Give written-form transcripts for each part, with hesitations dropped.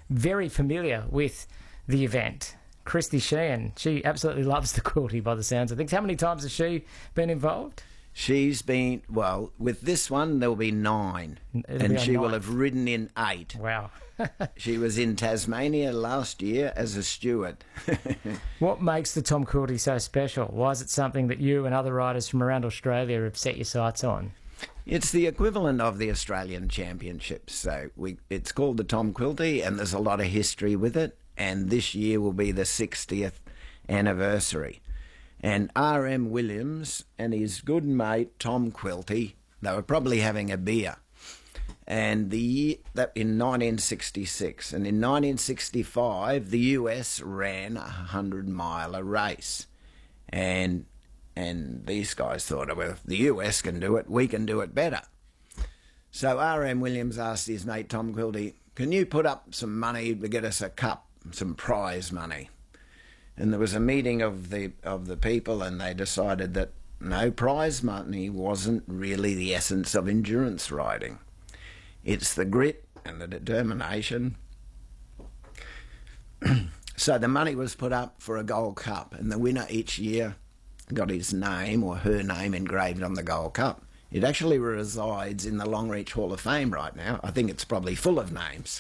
very familiar with the event. Christy Sheehan, she absolutely loves the quilty by the sounds of things. How many times has she been involved? She's been, well, with this one, there'll be 9. And she will have ridden in 8. Wow. She was in Tasmania last year as a steward. What makes the Tom Quilty so special? Why is it something that you and other riders from around Australia have set your sights on? It's the equivalent of the Australian Championships. So it's called the Tom Quilty, and there's a lot of history with it. And this year will be the 60th anniversary. And R.M. Williams and his good mate Tom Quilty, they were probably having a beer. And in 1966, and in 1965, the US ran a 100-mile race. And these guys thought, well, if the US can do it, we can do it better. So R.M. Williams asked his mate Tom Quilty, can you put up some money to get us a cup, some prize money? And there was a meeting of the people, and they decided that no, prize money wasn't really the essence of endurance riding. It's the grit and the determination. So the money was put up for a gold cup, and the winner each year got his name or her name engraved on the gold cup. It actually resides in the Longreach Hall of Fame right now. I think it's probably full of names.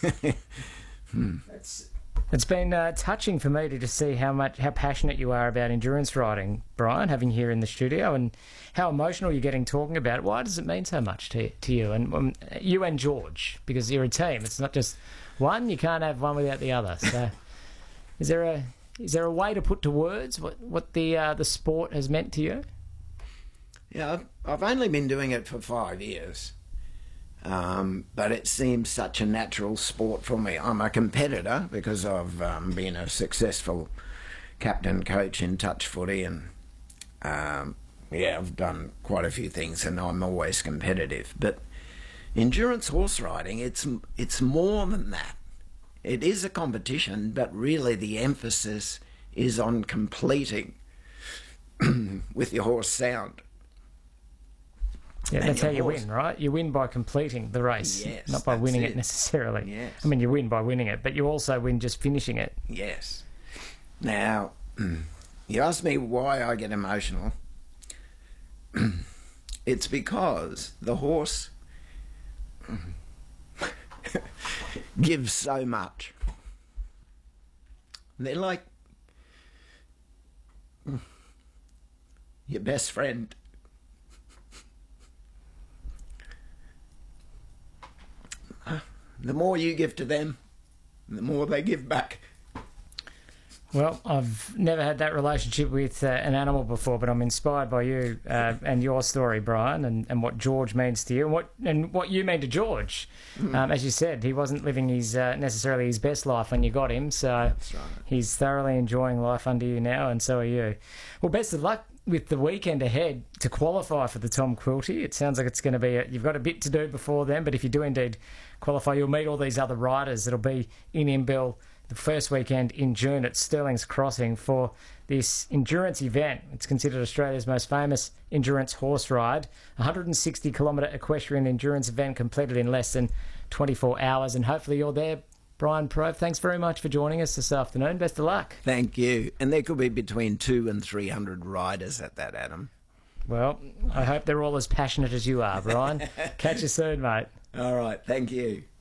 It's been touching for me to just see how passionate you are about endurance riding, Brian, having here in the studio, and how emotional you're getting talking about it. Why does it mean so much to you and you and George? Because you're a team. It's not just one. You can't have one without the other. So, is there a way to put to words what the sport has meant to you? Yeah, I've only been doing it for 5 years. But it seems such a natural sport for me. I'm a competitor because I've been a successful captain coach in touch footy, and I've done quite a few things, and I'm always competitive. But endurance horse riding, it's more than that. It is a competition, but really the emphasis is on completing with your horse sound. Yeah, that's how you win, right? You win by completing the race, yes, not by winning it necessarily. Yes. I mean, you win by winning it, but you also win just finishing it. Yes. Now, you asked me why I get emotional. It's because the horse gives so much. They're like your best friend. The more you give to them, the more they give back. Well, I've never had that relationship with an animal before, but I'm inspired by you and your story, Brian, and what George means to you, and what you mean to George. As you said, he wasn't living necessarily his best life when you got him, so that's right. He's thoroughly enjoying life under you now, and so are you. Well, best of luck with the weekend ahead to qualify for the Tom Quilty. It sounds like it's going to be you've got a bit to do before then, but if you do indeed qualify, you'll meet all these other riders that'll be in Imbil the first weekend in June at Stirling's Crossing for this endurance event. It's considered Australia's most famous endurance horse ride. 160-kilometre equestrian endurance event completed in less than 24 hours, and hopefully you're there. Brian Prove, thanks very much for joining us this afternoon. Best of luck. Thank you. And there could be between 200 and 300 riders at that, Adam. Well, I hope they're all as passionate as you are, Brian. Catch you soon, mate. All right. Thank you.